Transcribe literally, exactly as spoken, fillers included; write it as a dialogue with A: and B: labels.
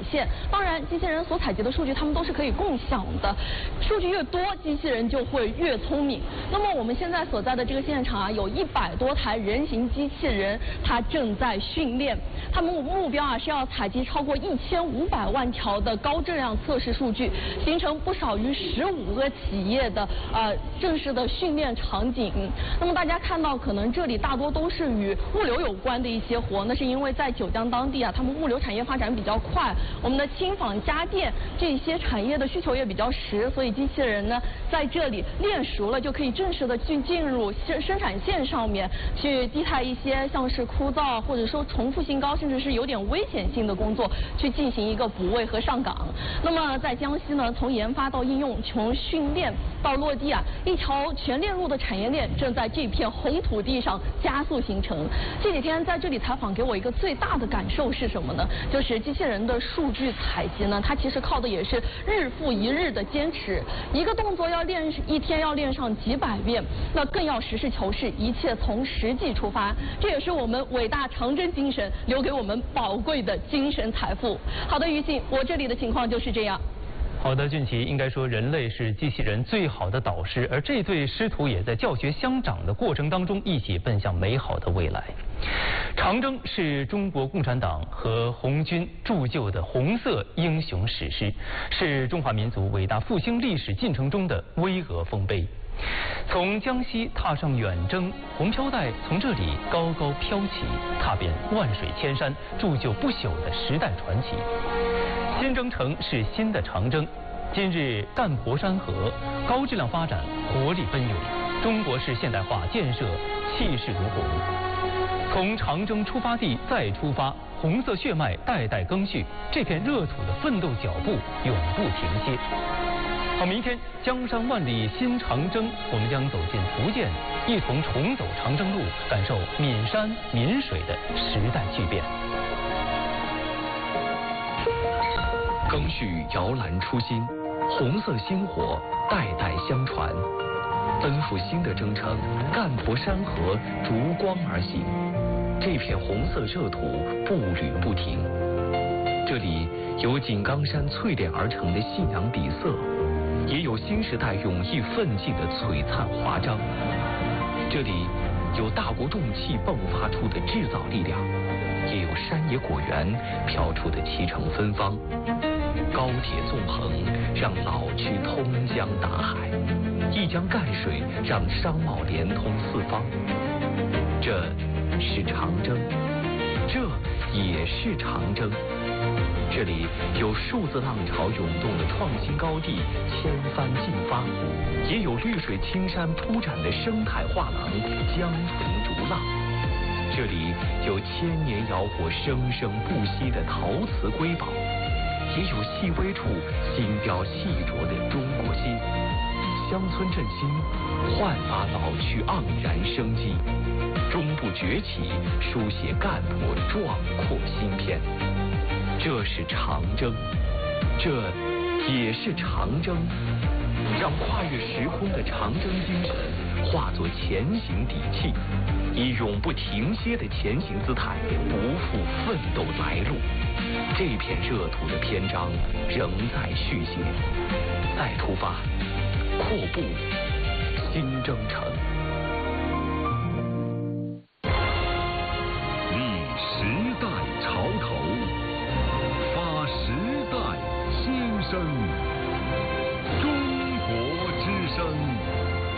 A: 现。当然，机器人所采集的数据，它们都是可以共享的，数据越多，机器人就会越聪明。那么我们现在所在的这个现场啊，有一百多台人形机器人，它正在训练。他们目标啊是要采集超过一千五百万条的高质量测试数据，形成不少于十五个企业的呃正式的训练场景。那么大家看到，可能这里大多都是与物流有关的一些活，那是因为在九江当地啊，他们物流产业发展比较快，我们的轻纺家电这些产业的需求也比较实，所以机器人呢在这里练熟了，就可以正式的去进入生生产线上面，去击退一些像是枯燥或者说重复性高，甚至是有点危险性的工作，去进行一个补位和上岗。那么在江西呢，从研发到应用，从训练到落地啊，一条全链路的产业链正在这片红土地上加速形成。这几天在这里采访，给我一个最大的感受是什么呢？就是机器人的数据采集呢，它其实靠的也是日复一日的坚持，一个动作要练一天要练上几百遍，那更要实事求是，一切从实际出发。这也是我们伟大长征精神留给我们宝贵的精神财富。好的，于信，我这里的情况就是这样。
B: 好的，俊奇，应该说人类是机器人最好的导师，而这对师徒也在教学相长的过程当中一起奔向美好的未来。长征是中国共产党和红军铸就的红色英雄史诗，是中华民族伟大复兴历史进程中的巍峨丰碑。从江西踏上远征，红飘带从这里高高飘起，踏遍万水千山，铸就不朽的时代传奇。新征程是新的长征，今日干婆山河，高质量发展，活力奔涌，中国式现代化建设气势如虹。从长征出发地再出发，红色血脉代代更续，这片热土的奋斗脚步永不停歇。好，明天江山万里新长征，我们将走进福建，一同重走长征路，感受岷山岷水的时代巨变。
C: 赓续摇篮初心，红色薪火代代相传，奔赴新的征程，干婆山河逐光而行。这片红色热土步履不停，这里有井冈山淬炼而成的信仰底色，也有新时代勇毅奋进的璀璨华章。这里有大国重器迸发出的制造力量，也有山野果园飘出的奇城芬芳。高铁纵横，让老区通江达海；一江干水，让商贸连通四方。这是长征，这也是长征。这里有数字浪潮涌动的创新高地，千帆竞发；也有绿水青山铺展的生态画廊，江豚逐浪。这里有千年窑火生生不息的陶瓷瑰宝，也有细微处精雕细琢的中国心。乡村振兴，焕发老区盎然生机；中部崛起，书写干婆壮阔新篇。这是长征，这也是长征。让跨越时空的长征精神化作前行底气，以永不停歇的前行姿态，不负奋斗来路。这片热土的篇章仍在续写，再出发，阔步新征程。
D: 立时代潮头，发时代新生。